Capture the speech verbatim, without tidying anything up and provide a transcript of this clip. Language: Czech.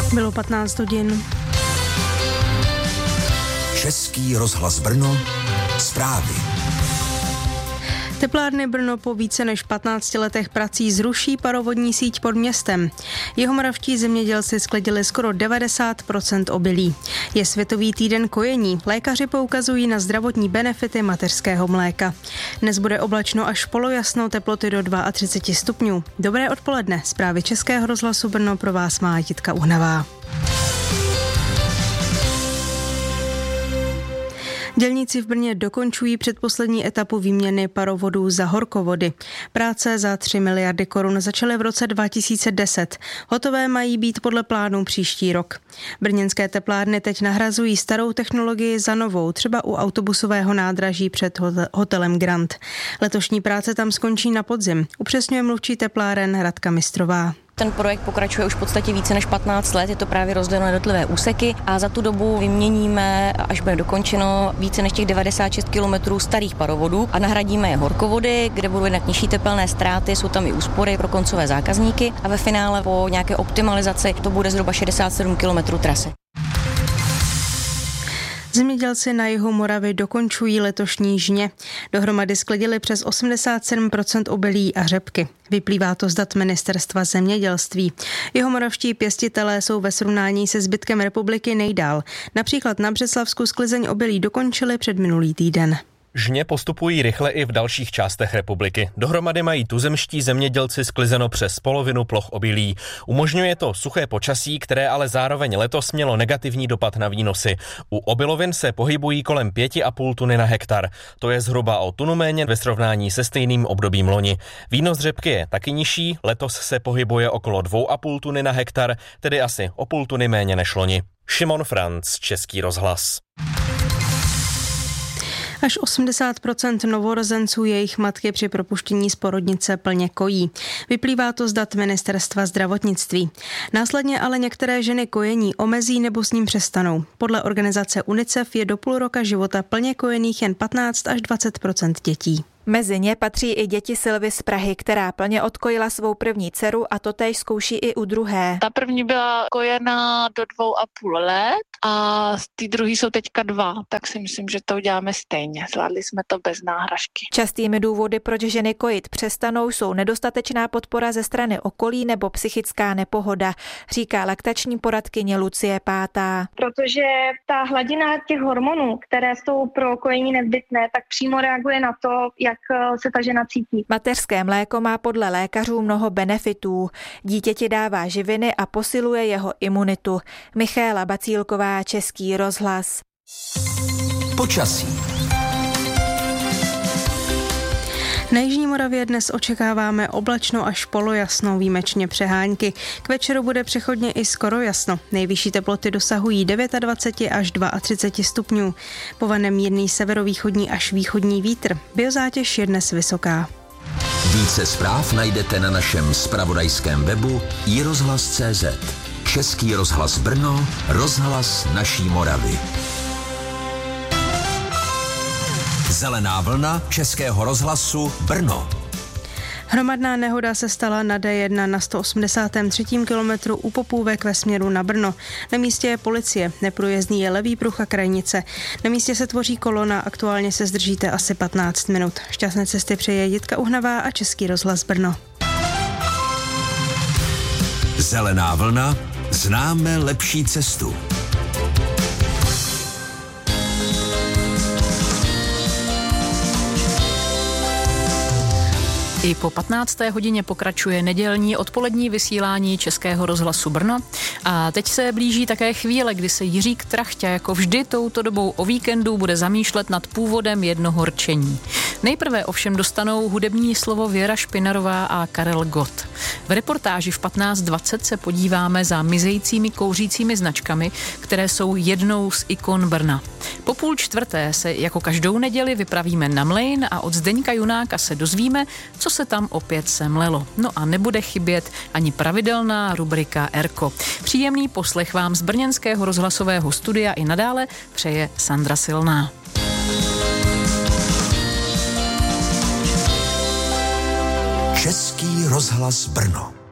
Bylo patnáct hodin. Český rozhlas Brno, zprávy. Teplárny Brno po více než patnácti letech prací zruší parovodní síť pod městem. Jihomoravští zemědělci sklidili skoro devadesát procent obilí. Je Světový týden kojení. Lékaři poukazují na zdravotní benefity mateřského mléka. Dnes bude oblačno až polojasno, teploty do třicet dva stupňů. Dobré odpoledne. Zprávy Českého rozhlasu Brno pro vás má Jitka Uhnavá. Dělníci v Brně dokončují předposlední etapu výměny parovodů za horkovody. Práce za tři miliardy korun začaly v roce dva tisíce deset. Hotové mají být podle plánů příští rok. Brněnské teplárny teď nahrazují starou technologii za novou, třeba u autobusového nádraží před hotelem Grand. Letošní práce tam skončí na podzim, upřesňuje mluvčí tepláren Radka Mistrová. Ten projekt pokračuje už v podstatě více než patnáct let, je to právě rozděleno na jednotlivé úseky a za tu dobu vyměníme, až bude dokončeno, více než těch devadesát šest kilometrů starých parovodů a nahradíme je horkovody, kde budou jednak nižší tepelné ztráty, jsou tam i úspory pro koncové zákazníky a ve finále po nějaké optimalizaci to bude zhruba šedesát sedm kilometrů trasy. Zemědělci na jihu Moravy dokončují letošní žně. Dohromady sklidili přes osmdesát sedm procent obilí a řepky. Vyplývá to z dat ministerstva zemědělství. Jihomoravští pěstitelé jsou ve srovnání se zbytkem republiky nejdál. Například na Břeclavsku sklizeň obilí dokončili před minulý týden. Žně postupují rychle i v dalších částech republiky. Dohromady mají tuzemští zemědělci sklizeno přes polovinu ploch obilí. Umožňuje to suché počasí, které ale zároveň letos mělo negativní dopad na výnosy. U obilovin se pohybují kolem pět a půl tuny na hektar. To je zhruba o tunu méně ve srovnání se stejným obdobím loni. Výnos řepky je taky nižší, letos se pohybuje okolo dvě a půl tuny na hektar, tedy asi o půl tuny méně než loni. Šimon Franc, Český rozhlas. Až osmdesát procent novorozenců jejich matky při propuštění z porodnice plně kojí. Vyplývá to z dat ministerstva zdravotnictví. Následně ale některé ženy kojení omezí nebo s ním přestanou. Podle organizace UNICEF je do půl roka života plně kojených jen patnáct až dvacet procent dětí. Mezi ně patří i děti Silvy z Prahy, která plně odkojila svou první dceru a totéž zkouší i u druhé. Ta první byla kojena do dvou a půl let a ty druhý jsou teďka dva, tak si myslím, že to uděláme stejně. Zvládli jsme to bez náhražky. Častými důvody, proč ženy kojit přestanou, jsou nedostatečná podpora ze strany okolí nebo psychická nepohoda, říká laktační poradkyně Lucie Pátá. Protože ta hladina těch hormonů, které jsou pro kojení nezbytné, tak přímo reaguje na to, jak se ta žena cítí. Mateřské mléko má podle lékařů mnoho benefitů. Dítěti dává živiny a posiluje jeho imunitu. Michaela Bacílková, Český rozhlas. Počasí. Na jižní Moravě dnes očekáváme oblačno až polojasno, výjimečně přehánky. K večeru bude přechodně i skoro jasno. Nejvyšší teploty dosahují dvacet devět až třicet dva stupňů. Povane mírný severovýchodní až východní vítr. Biozátěž je dnes vysoká. Více zpráv najdete na našem zpravodajském webu i rozhlas tečka cé zet. Český rozhlas Brno, rozhlas naší Moravy. Zelená vlna Českého rozhlasu Brno. Hromadná nehoda se stala na D jedna na sto osmdesátém třetím kilometru u Popůvek ve směru na Brno. Na místě je policie, neprůjezdný je levý pruh a krajnice. Na místě se tvoří kolona, aktuálně se zdržíte asi patnáct minut. Šťastné cesty přeje Jitka Uhnavá a Český rozhlas Brno. Zelená vlna, známe lepší cestu. I po patnácté hodině pokračuje nedělní odpolední vysílání Českého rozhlasu Brno a teď se blíží také chvíle, kdy se Jiřík Trachťa jako vždy touto dobou o víkendu bude zamýšlet nad původem jednoho rčení. Nejprve ovšem dostanou hudební slovo Věra Špinarová a Karel Gott. V reportáži v patnáct dvacet se podíváme za mizejícími kouřícími značkami, které jsou jednou z ikon Brna. Po půl čtvrté se jako každou neděli vypravíme na Mlejn a od Zdeňka Junáka se dozvíme, co se tam opět semlelo. No a nebude chybět ani pravidelná rubrika Erko. Příjemný poslech vám z brněnského rozhlasového studia i nadále přeje Sandra Silná. Český rozhlas Brno.